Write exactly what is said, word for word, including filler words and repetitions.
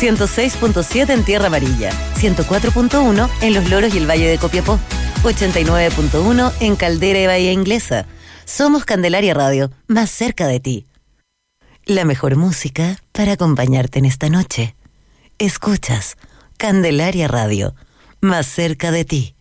ciento seis punto siete en Tierra Amarilla, ciento cuatro punto uno en Los Loros y el Valle de Copiapó, ochenta y nueve punto uno en Caldera y Bahía Inglesa. Somos Candelaria Radio, más cerca de ti. La mejor música para acompañarte en esta noche. Escuchas Candelaria Radio, más cerca de ti.